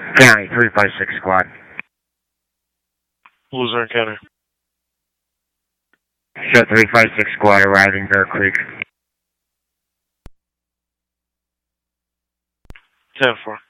County 356 squad. Luzerne County. Show 356 squad arriving Bear Creek. 10-4.